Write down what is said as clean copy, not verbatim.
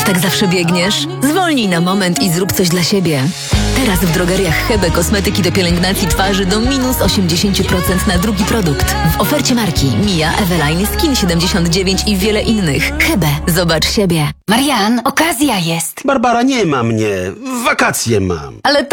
tak zawsze biegniesz? Zwolnij na moment i zrób coś dla siebie. Teraz w drogeriach Hebe kosmetyki do pielęgnacji twarzy do minus 80% na drugi produkt. W ofercie marki Mia, Eveline, Skin 79 i wiele innych. Hebe, zobacz siebie. Marian, okazja jest. Barbara, nie ma mnie. Wakacje mam. Ale